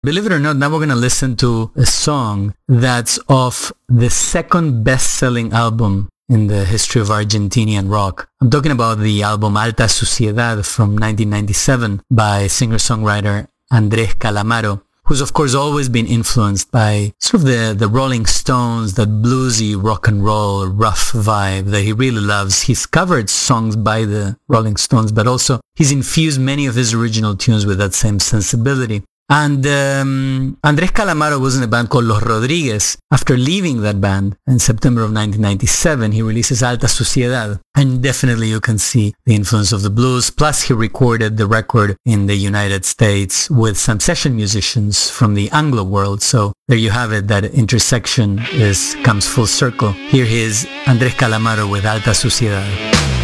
Believe it or not, now we're going to listen to a song that's off the second best-selling album in the history of Argentinian rock. I'm talking about the album Alta Suciedad from 1997 by singer-songwriter Andrés Calamaro, who's of course always been influenced by sort of the Rolling Stones, that bluesy rock and roll rough vibe that he really loves. He's covered songs by the Rolling Stones, but also he's infused many of his original tunes with that same sensibility. And Andrés Calamaro was in a band called Los Rodriguez. After leaving that band in September of 1997, he releases Alta Suciedad. And definitely you can see the influence of the blues. Plus he recorded the record in the United States with some session musicians from the Anglo world. So there you have it, that intersection comes full circle. Here he is, Andrés Calamaro with Alta Suciedad.